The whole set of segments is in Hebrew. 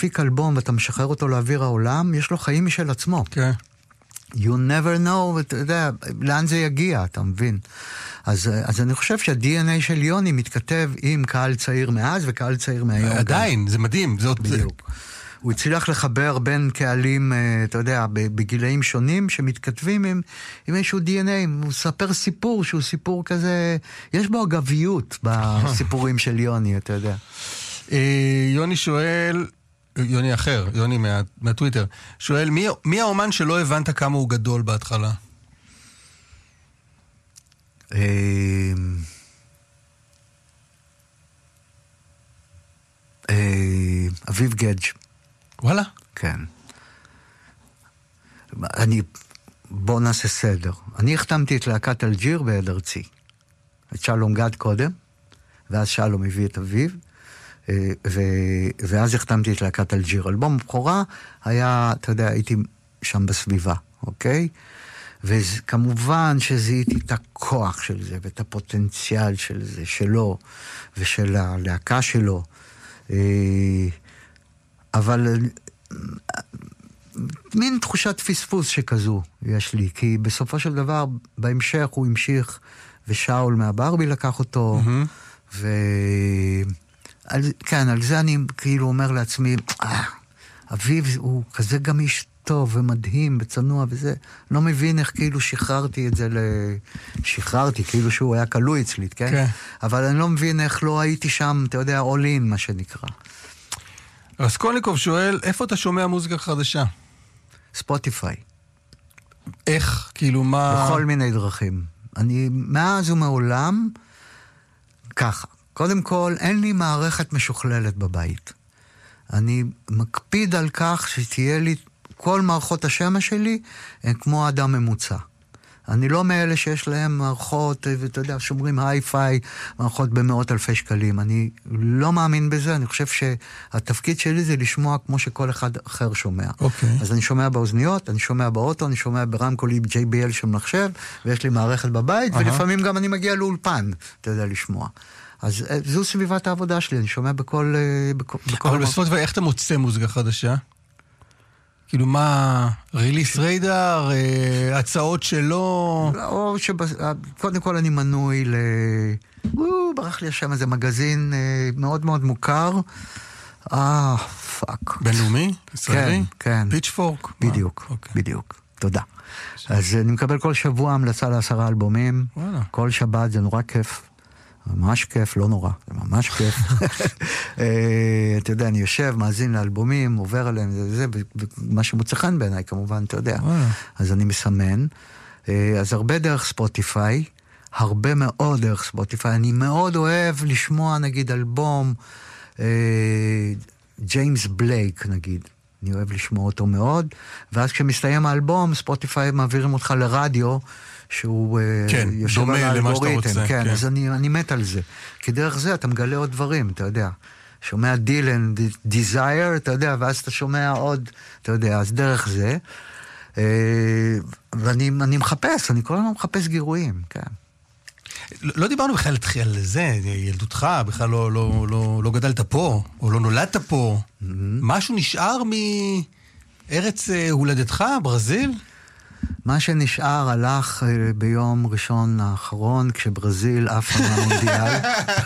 מפיק אלבום ואתה משחרר אותו לאוויר העולם, יש לו חיים משל עצמו. כן. You never know, אתה יודע, לאן זה יגיע, אתה מבין? אז אני חושב שה-DNA של יוני מתכתב עם קהל צעיר מאז וקהל צעיר מהיום. עדיין, זה מדהים. בדיוק. הוא הצליח לחבר בין קהלים, אתה יודע, בגילאים שונים שמתכתבים עם איזשהו DNA. הוא ספר סיפור שהוא סיפור כזה, יש בו אגביות בסיפורים של יוני, אתה יודע. יוני שואל, יוני אחר, יוני מהטוויטר, שואל, מי האומן שלא הבנת כמה הוא גדול בהתחלה? אביב גדג'. וואלה? כן. בוא נעשה סדר. אני החתמתי את להקת אלג'יר ביד ארצי. את שלום גד קודם, ואז שלום הביא את אביב, ואז החתמתי את להקת אלג'יר. אלבום הבכורה היה, אתה יודע, הייתי שם בסביבה, אוקיי? וכמובן שזיהיתי את הכוח של זה, ואת הפוטנציאל של זה, שלו, ושל הלהקה שלו. אבל מין תחושת פספוס שכזו יש לי, כי בסופו של דבר, בהמשך הוא המשיך, ושאול מהברבי לקח אותו, כן, על זה אני כאילו אומר לעצמי, אביב הוא כזה גם איש טוב ומדהים וצנוע וזה, לא מבין איך כאילו שחררתי את זה שחררתי, כאילו שהוא היה קלוי אצלי, כן? כן. אבל אני לא מבין איך לא הייתי שם, אתה יודע, all in, מה שנקרא. רסקולניקוב שואל, איפה אתה שומע מוזיקה חדשה? ספוטיפיי. איך? כאילו מה... בכל מיני דרכים. אני מאז ומעולם ככה. קודם כל, אין לי מערכת משוכללת בבית. אני מקפיד על כך שתהיה לי, כל מערכות השמש שלי הן כמו אדם ממוצע. אני לא מאלה שיש להם מערכות, ואתה יודע, שומרים היי-פיי, מערכות במאות אלפי שקלים. אני לא מאמין בזה, אני חושב שהתפקיד שלי זה לשמוע כמו שכל אחד אחר שומע. אוקיי. אז אני שומע באוזניות, אני שומע באוטו, אני שומע ברמקולים JBL של מחשב, ויש לי מערכת בבית, ולפעמים גם אני מגיע לאולפן, אתה יודע, לשמוע. אז זו סביבת העבודה שלי, אני שומע בכל... אבל בספוטיפיי, איך אתה מוצא מוזיקה חדשה? כאילו מה, ריליס ריידר, הצעות שלו? או קודם כל אני מנוי ברח לי השם הזה, מגזין מאוד מאוד מוכר. פאק. בינלאומי? ישראלי? כן. פיצ'פורק? בדיוק, בדיוק. תודה. אז אני מקבל כל שבוע המלצה ל10 אלבומים. כל שבת, זה נורא כיף. ממש כיף, לא נורא, זה ממש כיף. אתה יודע, אני יושב, מאזין לאלבומים, עובר עליהם, זה, ומה שמוצא חן בעיניי, כמובן, אתה יודע. אז אני מסמן. אז הרבה דרך ספוטיפיי, הרבה מאוד דרך ספוטיפיי. אני מאוד אוהב לשמוע, נגיד, אלבום, ג'יימס בלייק, נגיד. אני אוהב לשמוע אותו מאוד. ואז כשמסתיים האלבום, ספוטיפיי מעבירים אותך לרדיו, שהוא יושב על האלגוריתם, כן, אז אני מת על זה. כי דרך זה אתה מגלה עוד דברים, אתה יודע. שומע דילן, Desire, אתה יודע, ואז אתה שומע עוד, אתה יודע, אז דרך זה. ואני מחפש, אני כל הזמן מחפש גירויים, כן. לא דיברנו בכלל על זה, ילדותך, בכלל לא גדלת פה, או לא נולדת פה. משהו נשאר מארץ הולדתך, ברזיל? מה שנשאר הלך ביום ראשון האחרון, כשברזיל עפה מהמונדיאל.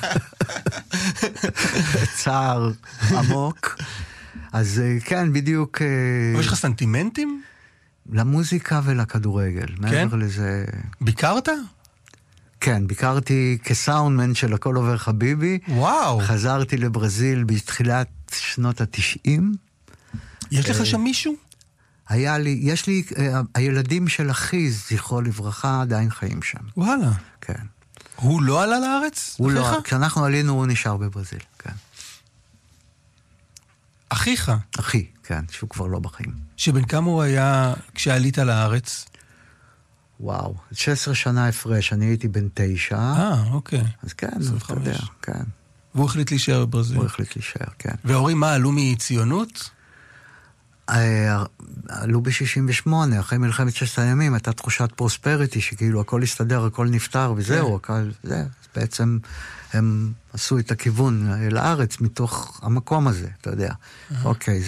צער עמוק. אז כן, בדיוק... יש לך סנטימנטים? למוזיקה ולכדורגל. כן? מעבר לזה... ביקרת? כן, ביקרתי כסאונדמן של הכל עובר חביבי. וואו. חזרתי לברזיל בתחילת שנות ה-90. יש לך שם מישהו? יש לי, הילדים של אחי, זכרו לברכה, עדיין חיים שם. וואלה. כן. הוא לא עלה לארץ? הוא לא, כשאנחנו עלינו הוא נשאר בברזיל, כן. אחיך? אחי, כן, שהוא כבר לא בחיים. שבן כמה הוא היה כשעלית לארץ? וואו, 16 שנה הפרש, אני הייתי בן 9. אוקיי. אז כן, אתה יודע, כן. והוא החליט להישאר בברזיל? הוא החליט להישאר, כן. וההורים מה, עלו מציונות? עלו ב-68, אחרי מלחמת 6 הימים, הייתה תחושת פרוספריטי, שכאילו הכל הסתדר, הכל נפטר, וזהו, הכל, זה, בעצם הם עשו את הכיוון לארץ מתוך המקום הזה, אתה יודע. אוקיי,